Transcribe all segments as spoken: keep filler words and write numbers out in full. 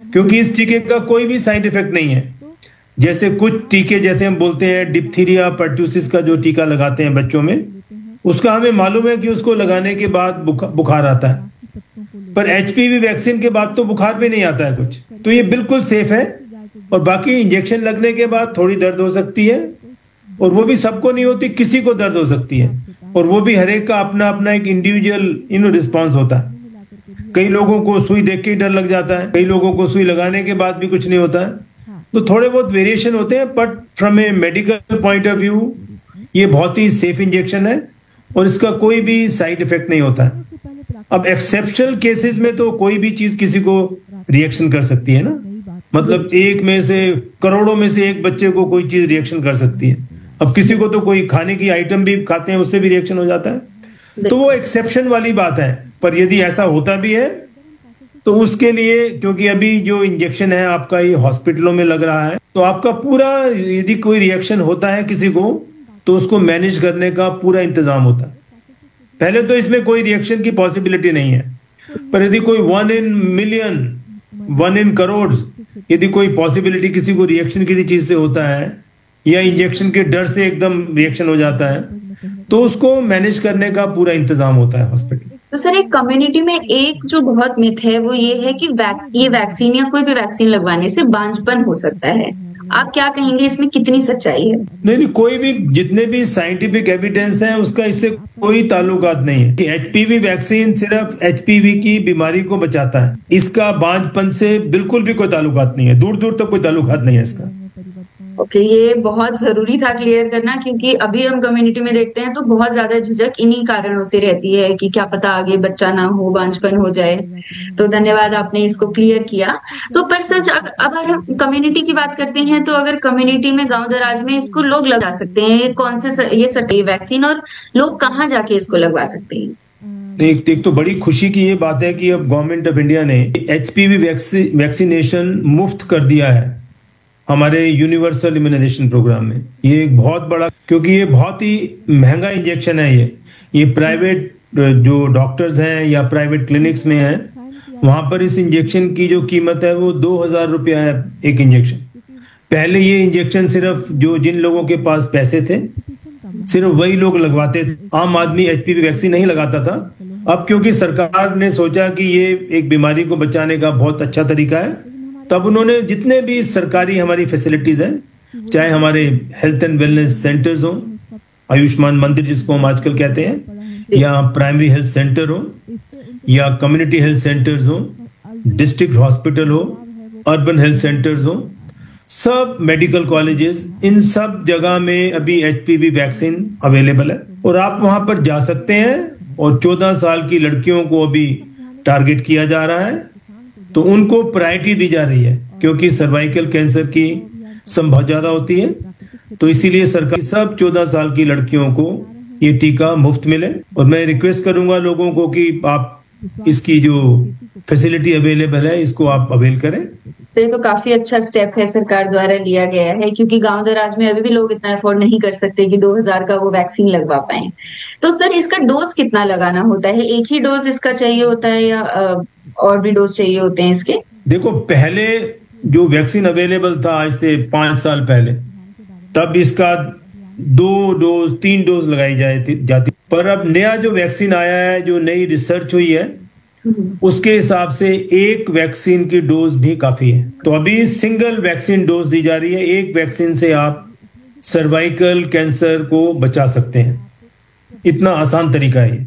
क्योंकि इस टीके का कोई भी साइड इफेक्ट नहीं है। जैसे कुछ टीके, जैसे हम बोलते हैं डिप्थीरिया पर्ट्यूसिस का जो टीका लगाते हैं बच्चों में, उसका हमें मालूम है कि उसको लगाने के बाद बुखा, बुखार आता है, पर एचपीवी वैक्सीन के बाद तो बुखार भी नहीं आता है कुछ। तो ये बिल्कुल सेफ है। और बाकी इंजेक्शन लगने के बाद थोड़ी दर्द हो सकती है, और वो भी सबको नहीं होती, किसी को दर्द हो सकती है, और वो भी हर एक का अपना अपना एक इंडिविजुअल इन रिस्पॉन्स होता है। कई लोगों को सुई देख के ही डर लग जाता है, कई लोगों को सुई लगाने के बाद भी कुछ नहीं होता है। तो थोड़े बहुत वेरिएशन होते हैं, but from A medical point of view ये बहुत ही सेफ इंजेक्शन है और इसका कोई भी साइड इफेक्ट नहीं होता है। अब एक्सेप्शनल केसेस में तो कोई भी चीज किसी को रिएक्शन कर सकती है ना, मतलब एक में से करोड़ों में से एक बच्चे को कोई चीज रिएक्शन कर सकती है। अब किसी को तो कोई खाने की आइटम भी खाते हैं उससे भी रिएक्शन हो जाता है, तो वो एक्सेप्शन वाली बात है। पर यदि ऐसा होता भी है तो उसके लिए, क्योंकि अभी जो इंजेक्शन है आपका ये हॉस्पिटलों में लग रहा है, तो आपका पूरा, यदि कोई रिएक्शन होता है किसी को तो उसको मैनेज करने का पूरा इंतजाम होता है। पहले तो इसमें कोई रिएक्शन की पॉसिबिलिटी नहीं है, पर यदि कोई one in million, one in crore यदि कोई पॉसिबिलिटी किसी को रिएक्शन किसी चीज से होता है या इंजेक्शन के डर से एकदम रिएक्शन हो जाता है, तो उसको मैनेज करने का पूरा इंतजाम होता है हॉस्पिटल। तो सर, एक कम्युनिटी में एक जो बहुत मिथ है वो ये है कि वैक्स, ये वैक्सीन या कोई भी वैक्सीन लगवाने से बांझपन हो सकता है। आप क्या कहेंगे, इसमें कितनी सच्चाई है? नहीं नहीं, कोई भी, जितने भी साइंटिफिक एविडेंस है उसका इससे कोई ताल्लुकात नहीं है कि एचपीवी वैक्सीन सिर्फ एचपीवी की बीमारी को बचाता है। इसका बांझपन से बिल्कुल भी कोई ताल्लुकात नहीं है, दूर दूर तक कोई ताल्लुकात नहीं है इसका। ओके okay, ये बहुत जरूरी था क्लियर करना, क्योंकि अभी हम कम्युनिटी में देखते हैं तो बहुत ज्यादा झिझक इन्हीं कारणों से रहती है कि क्या पता आगे बच्चा ना हो, बांझपन हो जाए। तो धन्यवाद, आपने इसको क्लियर किया। तो पर सच, अगर हम कम्युनिटी की बात करते हैं तो अगर कम्युनिटी में, गांव दराज में इसको लोग लगा सकते हैं, कौन से ये सही वैक्सीन, और लोग कहाँ जाके इसको लगवा सकते हैं? एक, एक तो बड़ी खुशी की ये बात है कि अब गवर्नमेंट ऑफ इंडिया ने एचपीवी वैक्सीनेशन मुफ्त कर दिया है हमारे यूनिवर्सल इम्यूनाइजेशन प्रोग्राम में। ये एक बहुत बड़ा, क्योंकि ये बहुत ही महंगा इंजेक्शन है। ये ये प्राइवेट जो डॉक्टर्स हैं या प्राइवेट क्लिनिक्स में हैं, वहां पर इस इंजेक्शन की जो कीमत है वो दो हजार रुपया है एक इंजेक्शन। पहले ये इंजेक्शन सिर्फ जो जिन लोगों के पास पैसे थे सिर्फ वही लोग लगवाते थे, आम आदमी एचपीवी वैक्सीन नहीं लगाता था। अब क्योंकि सरकार ने सोचा कि ये एक बीमारी को बचाने का बहुत अच्छा तरीका है, तब उन्होंने जितने भी सरकारी हमारी फैसिलिटीज हैं, चाहे हमारे हेल्थ एंड वेलनेस सेंटर्स हो, आयुष्मान मंदिर जिसको हम आजकल कहते हैं, या प्राइमरी हेल्थ सेंटर हो, या कम्युनिटी हेल्थ सेंटर्स हो, डिस्ट्रिक्ट हॉस्पिटल हो, अर्बन हेल्थ सेंटर्स हो, सब मेडिकल कॉलेजेस, इन सब जगह में अभी एचपीवी वैक्सीन अवेलेबल है और आप वहां पर जा सकते हैं। और चौदह साल की लड़कियों को अभी टारगेट किया जा रहा है, तो उनको प्रायोरिटी दी जा रही है, क्योंकि सर्वाइकल कैंसर की संभावना ज्यादा होती है। तो इसीलिए सरकार सब चौदह साल की लड़कियों को ये टीका मुफ्त मिले। और मैं रिक्वेस्ट करूंगा लोगों को कि आप इसकी जो फैसिलिटी अवेलेबल है इसको आप अवेल करें। तो ये तो काफी अच्छा स्टेप है सरकार द्वारा लिया गया है, क्योंकि गांव दराज में अभी भी लोग इतना अफोर्ड नहीं कर सकते कि दो हजार का वो वैक्सीन लगवा पाए। तो सर, इसका डोज कितना लगाना होता है? एक ही डोज इसका चाहिए होता है या और भी डोज चाहिए होते हैं इसके? देखो, पहले जो वैक्सीन अवेलेबल था आज से पांच साल पहले, तब इसका दो डोज तीन डोज लगाई जाती, पर अब नया जो वैक्सीन आया है, जो नई रिसर्च हुई है, उसके हिसाब से एक वैक्सीन की डोज भी काफी है। तो अभी सिंगल वैक्सीन डोज दी जा रही है। एक वैक्सीन से आप सर्वाइकल कैंसर को बचा सकते हैं। इतना आसान तरीका है।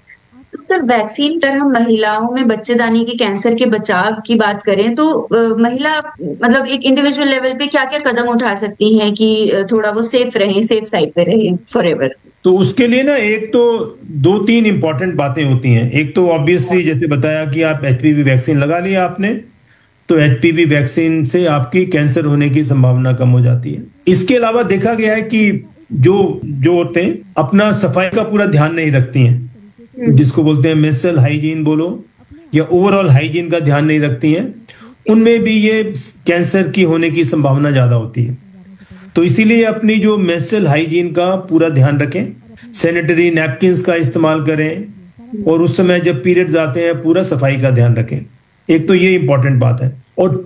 तो सर, वैक्सीन पर हम महिलाओं में बच्चेदानी के कैंसर के बचाव की बात करें तो महिला मतलब एक इंडिविजुअल लेवल पे क्या क्या कदम उठा सकती हैं कि थोड़ा वो सेफ रहे, सेफ साइड पे रहे फॉरएवर? तो उसके लिए ना, एक तो दो तीन इंपॉर्टेंट बातें होती हैं। एक तो ऑब्वियसली जैसे बताया कि आप एचपीवी वैक्सीन लगा लिया आपने, तो एचपीवी वैक्सीन से आपकी कैंसर होने की संभावना कम हो जाती है। इसके अलावा देखा गया है कि जो जो औरतें अपना सफाई का पूरा ध्यान नहीं रखती हैं, जिसको बोलते हैं मेंस्ट्रुअल हाइजीन बोलो या ओवरऑल हाइजीन का ध्यान नहीं रखती हैं, उनमें भी ये कैंसर की होने की संभावना ज्यादा होती है। तो इसीलिए अपनी जो मेंस्ट्रुअल हाइजीन का पूरा ध्यान रखें, सैनिटरी नैपकिन्स का इस्तेमाल करें और उस समय जब पीरियड्स आते हैं पूरा सफाई का ध्यान रखें। एक तो ये इंपॉर्टेंट बात है। और